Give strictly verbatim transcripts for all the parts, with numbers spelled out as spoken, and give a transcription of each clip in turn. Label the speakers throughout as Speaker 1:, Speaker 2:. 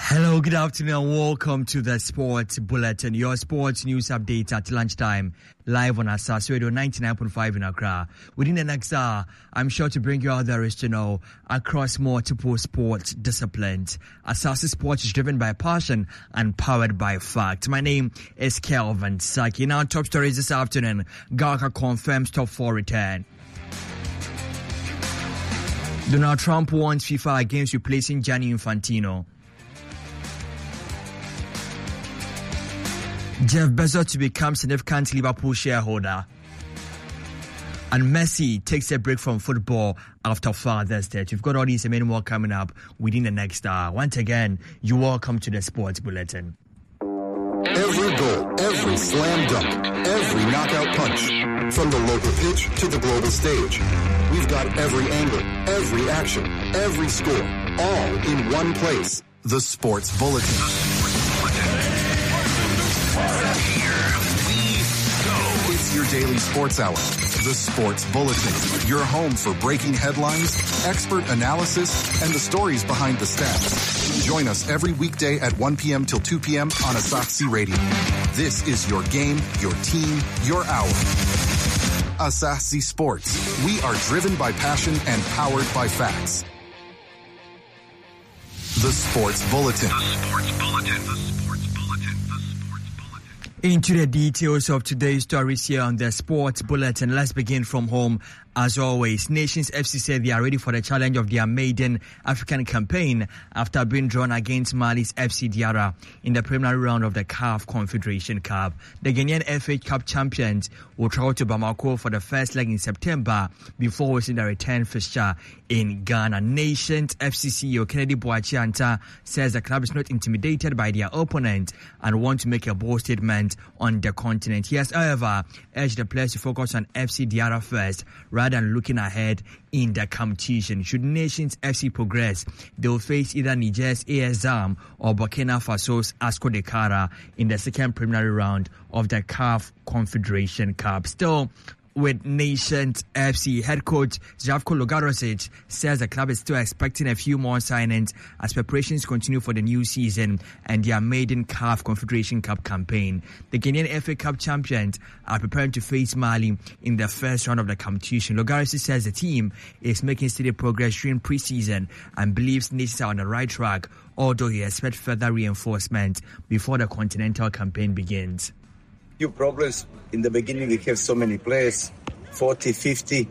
Speaker 1: Hello, good afternoon, and welcome to the Sports Bulletin, your sports news update at lunchtime, live on Asas Radio ninety-nine point five in Accra. Within the next hour, I'm sure to bring you all there is to know across multiple sports disciplines. Asas Sports is driven by passion and powered by fact. My name is Kelvin Saki. Now, top stories this afternoon. Gaka confirms top four return. Donald Trump warns FIFA against replacing Gianni Infantino. Jeff Bezos to become significant Liverpool shareholder. And Messi takes a break from football after Father's Day. We've got all these and many more coming up within the next hour. Once again, you're welcome to the Sports Bulletin.
Speaker 2: Every goal, every slam dunk, every knockout punch. From the local pitch to the global stage. We've got every angle, every action, every score, all in one place. The Sports Bulletin. It's your daily sports hour. The Sports Bulletin. Your home for breaking headlines, expert analysis, and the stories behind the stats. Join us every weekday at one p.m. till two p.m. on Asaxi Radio. This is your game, your team, your hour. Asaxi Sports. We are driven by passion and powered by facts. The Sports Bulletin. The Sports Bulletin. The Sports Bulletin. The Sports Bulletin.
Speaker 1: Into the details of today's stories here on the Sports Bulletin. Let's begin from home. As always, Nations F C said they are ready for the challenge of their maiden African campaign after being drawn against Mali's F C Diarra in the preliminary round of the C A F Confederation Cup. The Ghanaian F A Cup champions will travel to Bamako for the first leg in September before hosting the return fixture in Ghana. Nations F C C E O Kennedy Boachianta says the club is not intimidated by their opponent and want to make a bold statement on the continent. He has, however, urged the players to focus on F C Diarra first rather than looking ahead in the competition. Should Nations F C progress, they will face either Niger's A S Zam or Burkina Faso's Asco Dekara in the second preliminary round of the C A F Confederation Cup. Still, with Nations F C, head coach Zdravko Logarosic says the club is still expecting a few more signings as preparations continue for the new season and their maiden C A F Confederation Cup campaign. The Ghanaian F A Cup champions are preparing to face Mali in the first round of the competition. Logarosic says the team is making steady progress during preseason and believes Nations are on the right track, although he expects further reinforcement before the continental campaign begins.
Speaker 3: Few problems in the beginning. We have so many players, forty, fifty,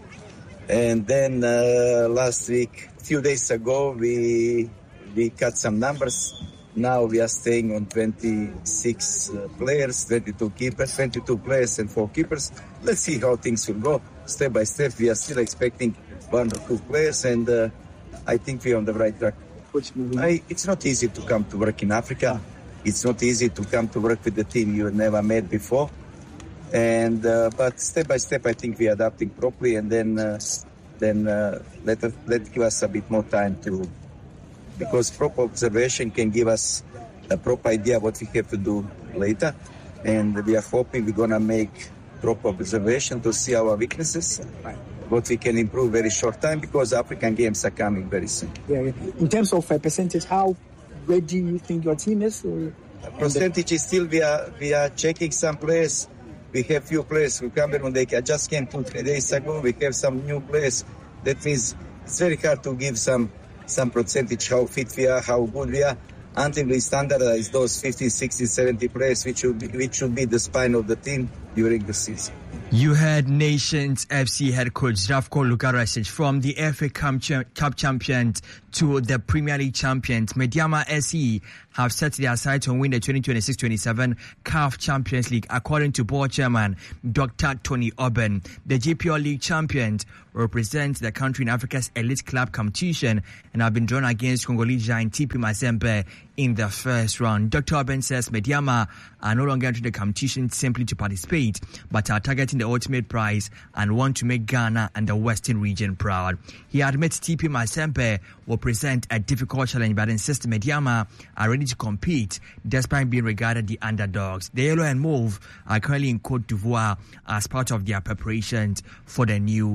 Speaker 3: and then uh, last week, few days ago, we we cut some numbers. Now we are staying on twenty-six uh, players, twenty-two keepers, twenty-two players and four keepers. Let's see how things will go step by step. We are still expecting one or two players, and uh, I think we are on the right track. I, it's not easy to come to work in Africa. It's not easy to come to work with the team you never met before. And uh, but step by step, I think we are adapting properly, and then uh, then uh, let us, let give us a bit more time to, because proper observation can give us a proper idea what we have to do later. And we are hoping we're gonna make proper observation to see our weaknesses, what we can improve very short time, because African games are coming very soon.
Speaker 4: Yeah, in terms of uh, percentage, how ready you think your team is? Or
Speaker 3: percentage is still, we are we are checking some players. We have few players who come when they just came two, three days ago. We have some new players. That means it's very hard to give some some percentage how fit we are, how good we are, until we standardize those fifty, sixty, seventy players, which should be, which should be the spine of the team during the season.
Speaker 1: You heard Nations F C head coach Zdravko Logarosic. From the F A Cup champions to the Premier League champions, Medeama S E have set their sights on win the twenty twenty-six twenty-seven C A F Champions League, according to board chairman Doctor Tony Oben. The G P L League champions represent the country in Africa's elite club competition and have been drawn against Congolese giant T P Mazembe in the first round. Doctor Oben says Medeama are no longer entering the competition simply to participate, but are targeting the ultimate prize and want to make Ghana and the Western region proud. He admits T P Mazembe will present a difficult challenge, but insists Medeama are ready to compete despite being regarded the underdogs. The Yellow and Mauve are currently in Cote d'Ivoire as part of their preparations for the new season.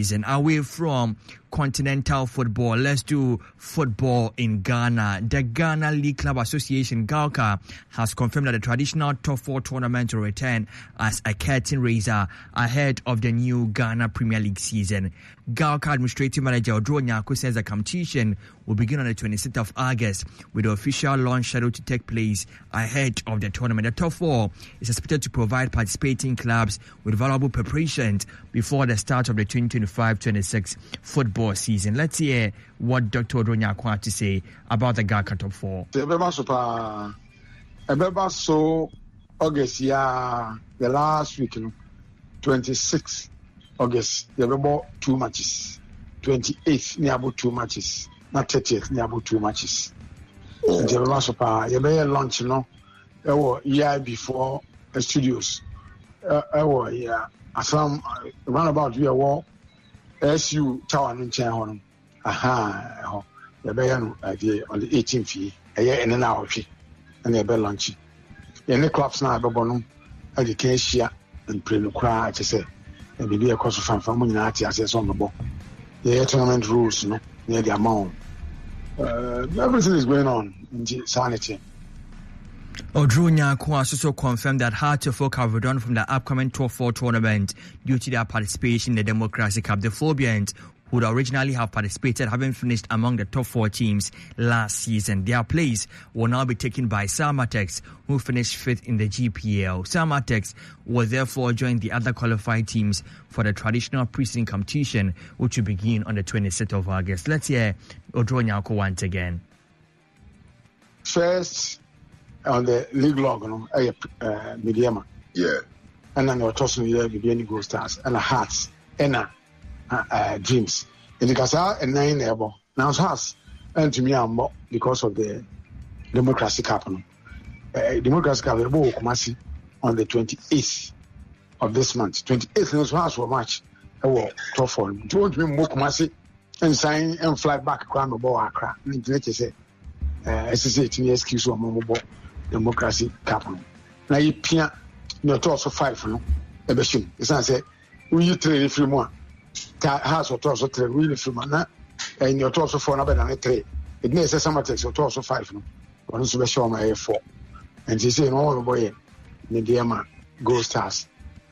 Speaker 1: season. Away from continental football, let's do football in Ghana. The Ghana League Club Association, GALCA, has confirmed that the traditional top four tournament will return as a curtain raiser ahead of the new Ghana Premier League season. GALCA Administrative Manager Odro Nyako says the competition will begin on the twenty-sixth of August with the official launch scheduled to take place ahead of the tournament. The top four is expected to provide participating clubs with valuable preparations before the start of the twenty twenty-five twenty-six football season. Let's hear what Doctor Odro Nyako had to say about the GALCA top four.
Speaker 5: So August, yeah, the last week, you know, twenty-sixth August, there were about two matches. twenty-eighth, near about two matches. Not thirtieth, near about two matches. And the last of our, you may launch, you know, a year before the studios. Uh, yeah, from around about year war, S U Tower and Chairman. Aha, the Bayan idea on the eighteenth, a year and an hour, and a bell lunch. In the clubs now, Babonum, education and pre cry, I say, and maybe a course of fan from Munati as on the ball. The tournament rules, no, near the amount. Uh, everything is going on in sanity.
Speaker 1: Odro Nyako has also confirmed that Hearts-of-Oak have withdrawn from the upcoming top four tournament due to their participation in the Democracy Cup. The Phobians would originally have participated, having finished among the top four teams last season. Their place will now be taken by Salmatex, who finished fifth in the G P L. Salmatex will therefore join the other qualified teams for the traditional pre-season competition, which will begin on the twenty-sixth of August. Let's hear Odro Nyako once again.
Speaker 5: First, on the league log, you know, uh, Mediama.
Speaker 6: Yeah.
Speaker 5: And then we're tossing the Mediani Gold Stars and the Hearts and uh, uh, Dreams. And because I and nine level now Hearts and to me I'm more because of the Democracy Cup. Uh, Democracy Cup will come on the twenty-eighth of this month. twenty-eighth was Hearts will match. I will top four. Do you want me more Kumasi and sign and fly back around the ball Accra? And to say, uh, as I say, to me excuse or more Democracy Cup. Now you pia no toss of five no a bashim. It's not say we trade free more. House or toss of three really free man and your toss of four number than a three. It may say some takes your toss of five no. One is show my four. And she say no boy Mediama Gold Stars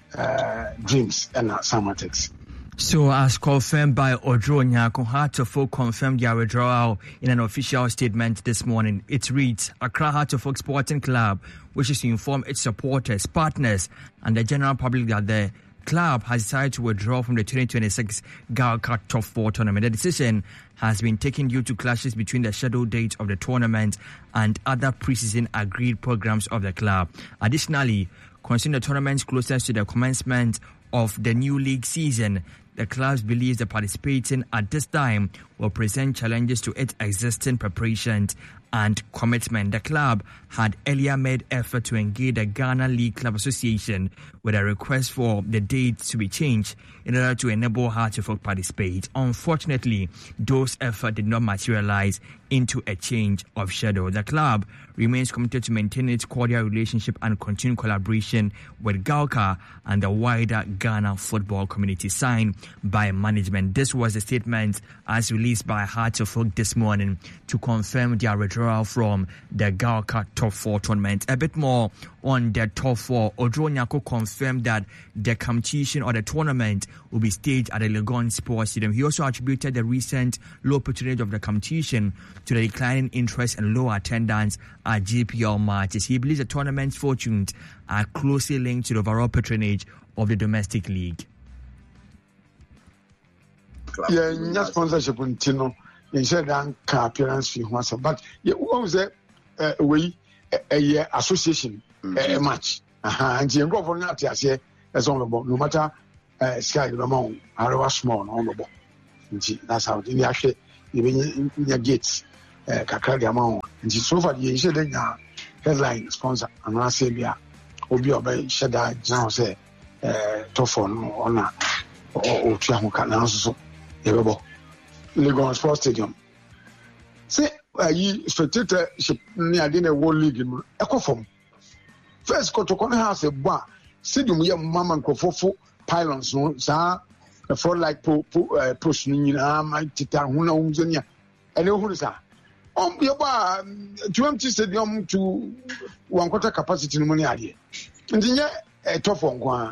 Speaker 5: uh, Dreams and uh, Summer takes.
Speaker 1: So, as confirmed by Odro Nyako, Hearts-of-Oak confirmed their withdrawal in an official statement this morning. It reads, Accra Hearts-of-Oak Sporting Club wishes to inform its supporters, partners, and the general public that the club has decided to withdraw from the twenty twenty-six GALCA Top four tournament. The decision has been taken due to clashes between the scheduled dates of the tournament and other pre-season agreed programs of the club. Additionally, considering the tournaments closest to the commencement of the new league season, the club believes the participating at this time will present challenges to its existing preparations and commitment. The club had earlier made effort to engage the Ghana League Club Association with a request for the dates to be changed in order to enable Hearts-of-Oak participate. Unfortunately, those efforts did not materialize into a change of schedule. The club remains committed to maintain its cordial relationship and continue collaboration with GALCA and the wider Ghana football community, signed by management. This was a statement as released by Hearts-of-Oak this morning to confirm their withdrawal from the GALCA Top four tournament. A bit more on the Top four. Odro Nyako confirmed that the competition or the tournament will be staged at the Legon Sports Stadium. He also attributed the recent low patronage of the competition to the declining interest and low attendance at G P L matches. He believes the tournament's fortunes are closely linked to the overall patronage of the domestic league.
Speaker 5: Yeah, not sponsorship until no. You said that appearance fee once, but yeah, what was that? Uh, we a association a match. Uh-huh. And you go for that. Yes, yeah, as on the ball. No matter uh, sky the amount, however small on the ball. That's how in the actually even in your gates. Kakra the amount. And so far, you said that headline sponsor and I say, yeah, Obi Obey Shada now say, Tophon or not, or Tiamuka now so. Legon Sports Stadium. Say, ye spectatorship near dinner World League in Ecofom. First, Kotokon has a bar. Stadium, young Mamma Kofofo, pylons, no, sir, for like po po push ni na my tita huna umzenia ene hu sa on be ba twenty stadium to one quarter capacity no money ade ntinye tough on kwa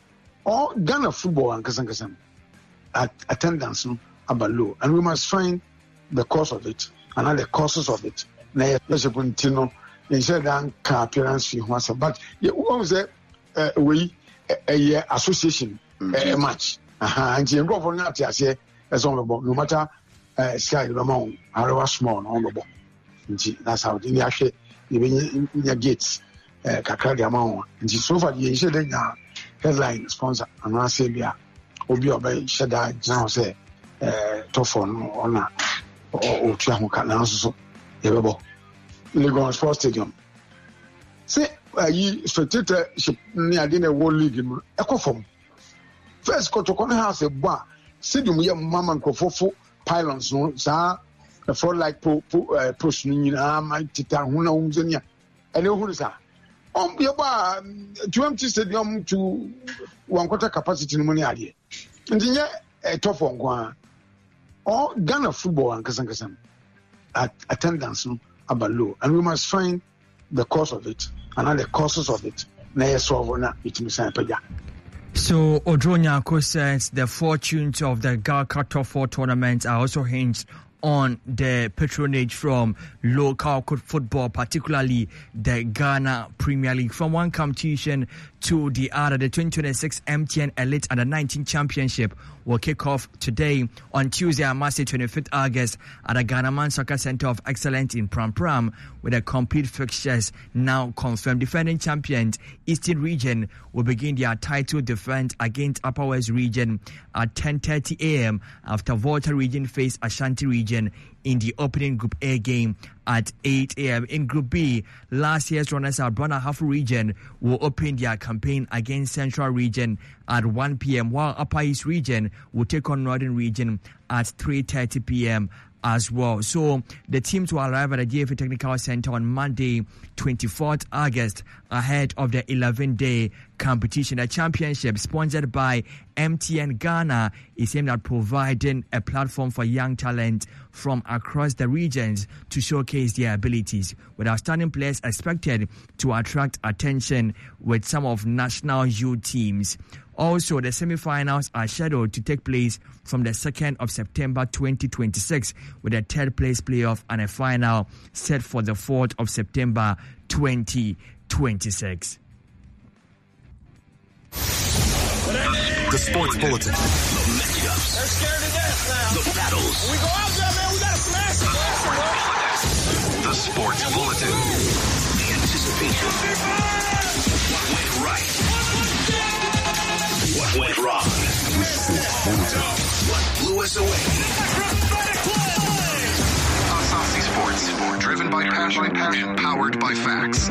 Speaker 5: or Ghana football and kasan at attendance no about low, and we must find the cause of it and all the causes of it. Na let's put no instead than car appearance fee once, but you always say we a association a match. Aha, and you go for that. I say as on the ball, no matter sky the amount, however small on the ball. That's how in the actually even in your gates, kakra the amount. And so far you said that headline sponsor and I say yeah, obi obi shada now say eh tofon ona o tua ho kana so yebebo Lagos Sports Stadium say ayi spectatorship ni ade na world league no ekofom first kotoko na house bo a stadium ye mama nkofofo pylons no sa for like po push ni na ma tita ho na umzenia ene hu sa on be about twenty stadium to one quarter capacity no money ade ntinye a tough on kwa or Ghana football and kasan kasan at attendance no about low, and we must find the cause of it and all the causes of it na yesolve na itimi san paja.
Speaker 1: So Odronyako says the fortunes of the Gaka Top Four tournament are also hinged on the patronage from local football, particularly the Ghana Premier League. From one competition to the other, the twenty twenty-six M T N Elite Under nineteen Championship will kick off today on Tuesday, I must say twenty-fifth August, at the Ghanaman Soccer Center of Excellence in Pram Pram, with a complete fixtures now confirmed. Defending champions Eastern Region will begin their title defense against Upper West Region at ten thirty a.m. after Volta Region face Ashanti Region in the opening Group A game at eight a.m. In Group B, last year's runners up Brana Hafu Region will open their campaign against Central Region at one p.m. while Upper East Region will take on Northern Region at three thirty p.m. as well. So the teams will arrive at the G F A Technical Center on Monday, twenty-fourth August, ahead of the eleven-day competition. The championship, sponsored by M T N Ghana, is aimed at providing a platform for young talent from across the regions to showcase their abilities, with outstanding players expected to attract attention with some of national youth teams. Also, the semi-finals are scheduled to take place from the second of September twenty twenty-six, with a third place playoff and a final set for the fourth of September twenty twenty-six.
Speaker 2: The Sports Bulletin.
Speaker 6: The matchups. They're scared to death now. The battles. When we go out there, man, we gotta smash it.
Speaker 2: The Sports Bulletin.
Speaker 6: The anticipation. What went right? What went wrong?
Speaker 2: The Sports Bulletin.
Speaker 6: What blew us away?
Speaker 2: Asasi Sports. Driven by passion, passion, powered by facts.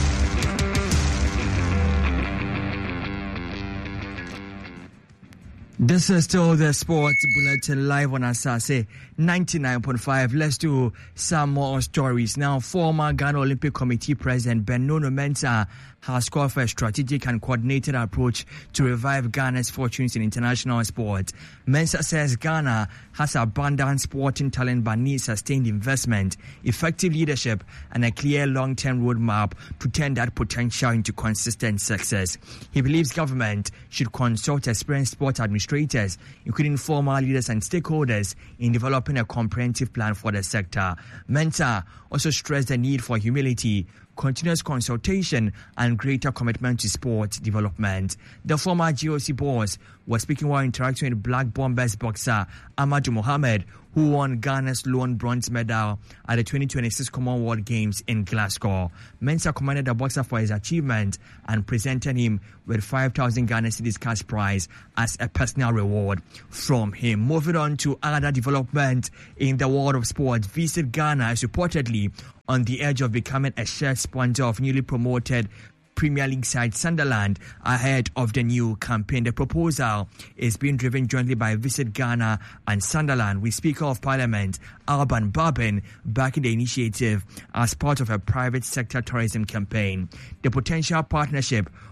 Speaker 1: This is still the Sports Bulletin live on Asase ninety-nine point five. Let's do some more stories. Now, former Ghana Olympic Committee President Benono Mensah has called for a strategic and coordinated approach to revive Ghana's fortunes in international sport. Mensah says Ghana has abundant sporting talent but needs sustained investment, effective leadership, and a clear long-term roadmap to turn that potential into consistent success. He believes government should consult experienced sport administrators, including former leaders and stakeholders, in developing a comprehensive plan for the sector. Mensah also stressed the need for humility, continuous consultation, and greater commitment to sport development. The former G O C boss was speaking while interacting with Black Bombers boxer Amadou Mohamed, who won Ghana's lone bronze medal at the twenty twenty-six Commonwealth Games in Glasgow. Mensah commended the boxer for his achievement and presented him with five thousand Ghana cedis cash prize as a personal reward from him. Moving on to other development in the world of sport, Visit Ghana is reportedly on the edge of becoming a shared sponsor of newly promoted Premier League side Sunderland ahead of the new campaign. The proposal is being driven jointly by Visit Ghana and Sunderland, with Speaker of Parliament Alban Babin backing the initiative as part of a private sector tourism campaign. The potential partnership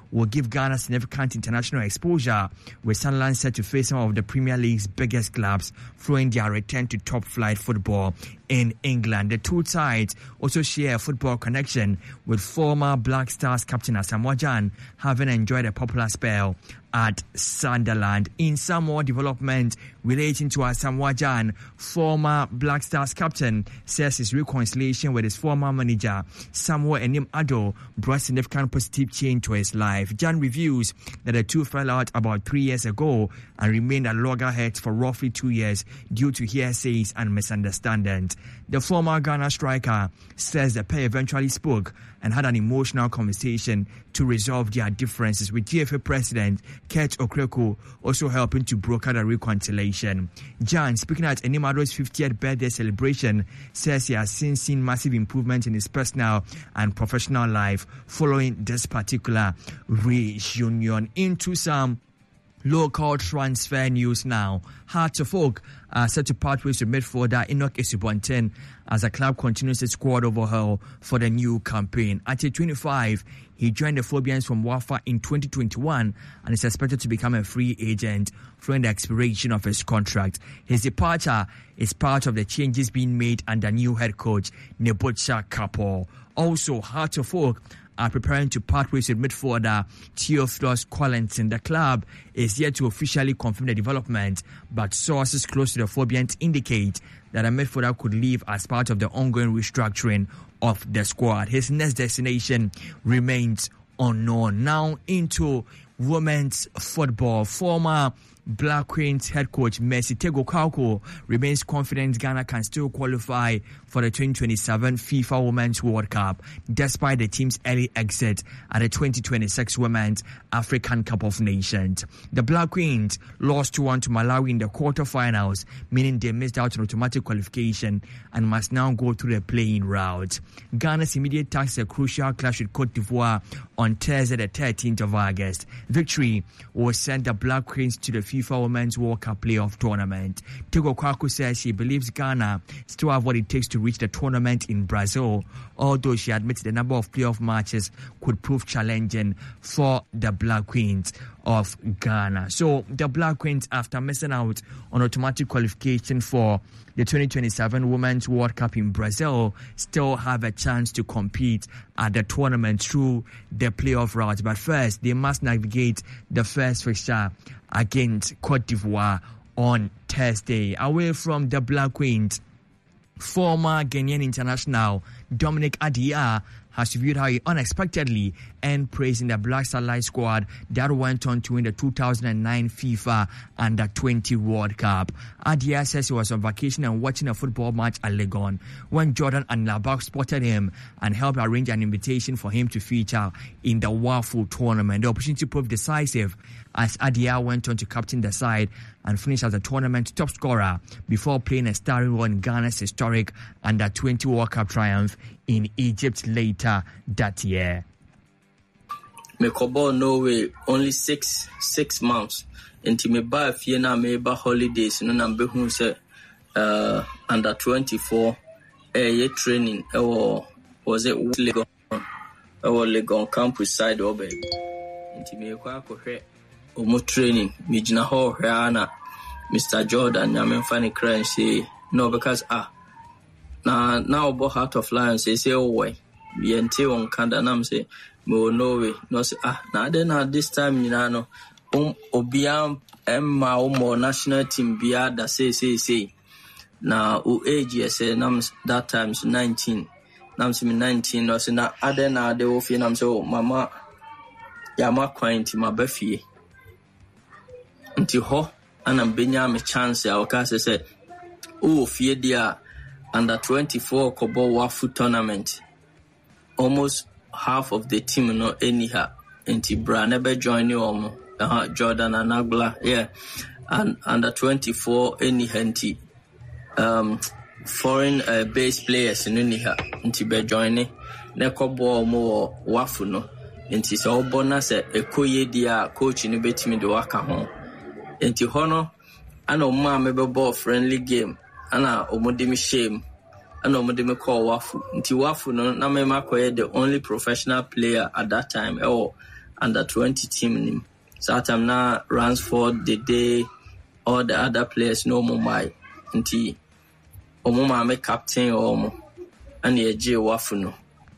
Speaker 1: will give Ghana significant international exposure, with Sunderland set to face some of the Premier League's biggest clubs following their return to top flight football in England. The two sides also share a football connection, with former Black Stars captain Asamoah Gyan having enjoyed a popular spell at Sunderland. In some more development relating to Asamoah Gyan, former Black Stars captain says his reconciliation with his former manager Samuel Enim Addo brought significant positive change to his life. Gyan reveals that the two fell out about three years ago and remained at loggerheads for roughly two years due to hearsays and misunderstandings. The former Ghana striker says the pair eventually spoke and had an emotional conversation to resolve their differences, with G F A President Kurt Okreko also helping to broker the reconciliation. Gyan, speaking at Enim Addo's fiftieth birthday celebration, says he has since seen massive improvement in his personal and professional life following this particular reunion. Into some local transfer news now. Hearts of Oak are set to part ways with midfielder Enoch Esubonten as the club continues its squad overhaul for the new campaign. At age twenty-five, he joined the Phobians from Wafa in twenty twenty-one and is expected to become a free agent following the expiration of his contract. His departure is part of the changes being made under new head coach Nebotsa Kapo. Also, Hearts of Oak are preparing to part ways with midfielder Theophilus Collinson. The club is yet to officially confirm the development, but sources close to the Phobians indicate that a midfielder could leave as part of the ongoing restructuring of the squad. His next destination remains unknown. Now into women's football. Former Black Queens head coach Mercy Tego Kauko remains confident Ghana can still qualify for the twenty twenty-seven FIFA Women's World Cup despite the team's early exit at the twenty twenty-six Women's African Cup of Nations. The Black Queens lost two one to Malawi in the quarterfinals, meaning they missed out on automatic qualification and must now go through the playing route. Ghana's immediate task is a crucial clash with Cote d'Ivoire on Thursday the thirteenth of August. Victory will send the Black Queens to the FIFA Women's World Cup playoff tournament. Tego Kwaku says she believes Ghana still have what it takes to reach the tournament in Brazil, although she admits the number of playoff matches could prove challenging for the Black Queens of Ghana. So the Black Queens, after missing out on automatic qualification for the twenty twenty-seven Women's World Cup in Brazil, still have a chance to compete at the tournament through the playoff route. But first, they must navigate the first fixture against Cote d'Ivoire on Thursday. Away from the Black Queens, former Ghanaian international Dominic Adia has reviewed how he unexpectedly earned praise in the Black Satellite squad that went on to win the two thousand nine FIFA Under twenty World Cup. Adia says he was on vacation and watching a football match at Legon when Jordan and Labak spotted him and helped arrange an invitation for him to feature in the WAFU tournament. The opportunity proved decisive as Adia went on to captain the side and finish as the tournament top scorer before playing a starring role in Ghana's historic Under twenty World Cup triumph in Egypt later that year.
Speaker 7: Mekobo Norway only six six months. Until me ba fie na me ba holidays no na be hu se uh under twenty-four eh training eh was it Legon eh Legon campus side obe. Until me kwa kohwe omo training me gina ho hwa na Mister Jordan nyame mfa ne kran say no because ah na now about Heart of Lions say say oh why yente on kanda nam say mo no way no say ah na then at this time you know um obiam emma o national team bia da say say say na o age say nam that time so nineteen nam say nineteen no say na other na de o fi nam say oh mama ya ma kwant ma ba fie nti ho ana benya me chance ya o ka say say o fie dia Under twenty-four Kobo Wafu tournament. Almost half of the team no anyhow. Inti Bra never join you um uh, Jordan and Nagla, yeah. And under twenty-four any henti um foreign uh, base players in anyhow. Inti be joining ne Kobo mo Wafu no. Inti so bonus e koye dia coach ni betimi de waka ho. Inti hono ana o ma me be ball friendly game. Ana omodimi shame ana omodimi call Wafu nti Wafu no na me makoye the only professional player at that time eh under twenty team. So I'm now Ransford, the day, all the other players no more my nti omo make captain or and the J Wafuno.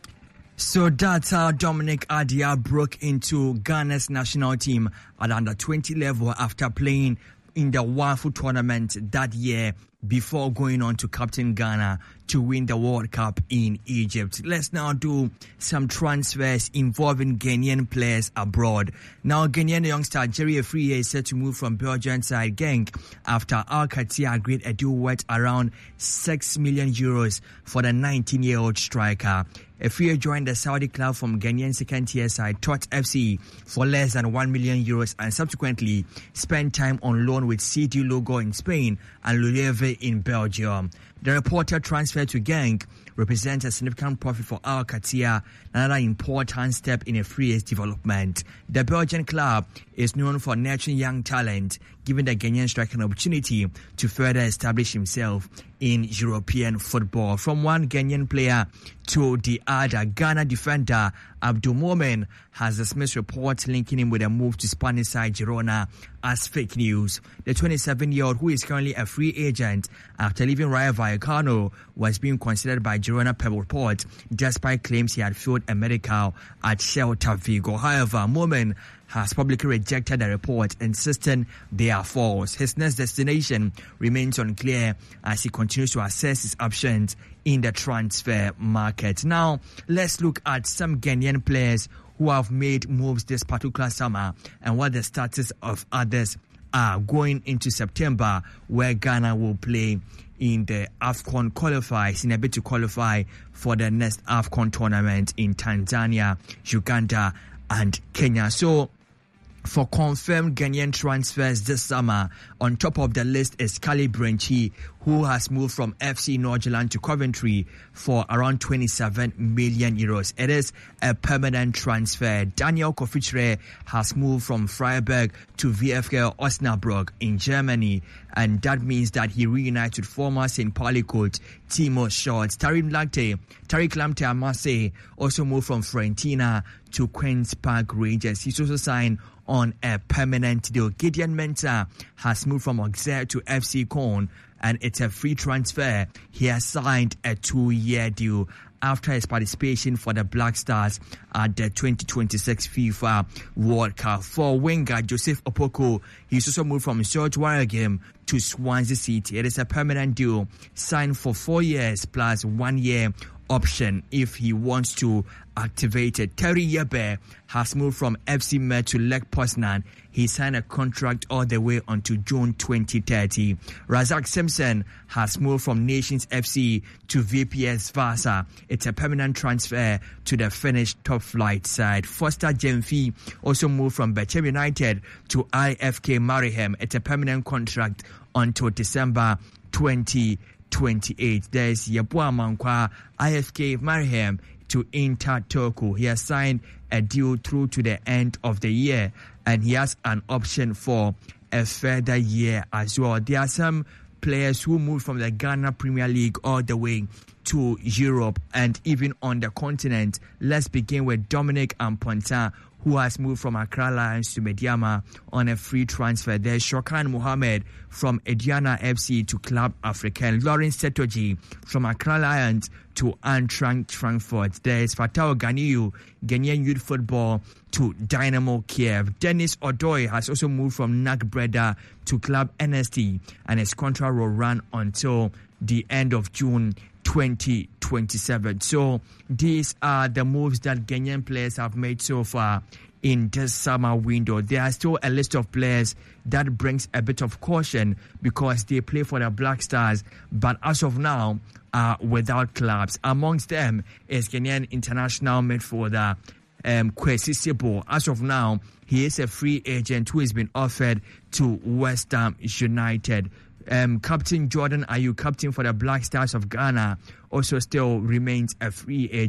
Speaker 1: So that's how Dominic Adia broke into Ghana's national team at under twenty level after playing in the WAFU tournament that year before going on to captain Ghana to win the World Cup in Egypt. Let's now do some transfers involving Ghanaian players abroad. Now, Ghanaian youngster Jerry Afriyie is set to move from Belgian side Genk after Al Qatair agreed a deal worth around six million euros for the nineteen-year-old striker. Afriyie joined the Saudi club from Ghanaian second-tier side Tot F C for less than one million euros and subsequently spent time on loan with C D Lugo in Spain and Leuven in Belgium. The reported transfer to Genk represents a significant profit for Al Qatair, another important step in Afriyie's development. The Belgian club is known for nurturing young talent, giving the Ghanaian striker an opportunity to further establish himself in European football. From one Ghanaian player to the other, Ghana defender Abdul Momen has dismissed reports linking him with a move to Spanish side Girona as fake news. The twenty-seven-year-old, who is currently a free agent after leaving Rayo Vallecano, was being considered by Girona per report, despite claims he had failed a medical at Celta Vigo. However, Momen has publicly rejected the report, insisting they are false. His next destination remains unclear as he continues to assess his options in the transfer market. Now, let's look at some Ghanaian players who have made moves this particular summer and what the status of others are going into September, where Ghana will play in the AFCON qualifiers in a bid to qualify for the next AFCON tournament in Tanzania, Uganda, and Kenya. So, for confirmed Ghanaian transfers this summer, on top of the list is Kali Brenchi, who has moved from F C Norgeland to Coventry for around twenty-seven million euros. It is a permanent transfer. Daniel Kofichre has moved from Freiburg to V F K Osnabrück in Germany, and that means that he reunites with former Saint Pauli coach Timo Schultz. Tariq Lamptey, Tariq Lamptey at Marseille also moved from Fiorentina to Queen's Park Rangers. He's also signed on a permanent deal. Gideon Mensah has moved from Auxerre to F C Caen, and it's a free transfer. He has signed a two-year deal after his participation for the Black Stars at the twenty twenty-six FIFA World Cup. For winger Joseph Opoko, he's also moved from George Warragame to Swansea City. It is a permanent deal signed for four years plus one year option if he wants to activate it. Terry Yebe has moved from F C Met to Lech Poznan. He signed a contract all the way until June twenty thirty. Razak Simpson has moved from Nations F C to V P S Vasa. It's a permanent transfer to the Finnish top flight side. Foster Jemfi also moved from Bechem United to I F K Mariehamn. It's a permanent contract until December twenty twenty-eight. There's Yabua Mankwa, I F K Mariehamn to Inter Turku. He has signed a deal through to the end of the year, and he has an option for a further year as well. There are some players who moved from the Ghana Premier League all the way to Europe and even on the continent. Let's begin with Dominic Amponta, who has moved from Accra Lions to Mediama on a free transfer. There's Shokan Mohammed from Ediana F C to Club Africain. Lawrence Setoji from Accra Lions to Eintracht Frankfurt. There's Fatao Ganiyu, Ghanaian Youth Football to Dynamo Kiev. Dennis Odoi has also moved from N A C Breda to Club N S T, and his contract will run until the end of June twenty twenty-seven. So these are the moves that Ghanaian players have made so far in this summer window. There are still a list of players that brings a bit of caution because they play for the Black Stars, but as of now are without clubs. Amongst them is Ghanaian international midfielder um, Kwesi Sibo. As of now, he is a free agent who has been offered to West Ham United. Um, Captain Jordan Ayew, captain for the Black Stars of Ghana, also still remains a free agent.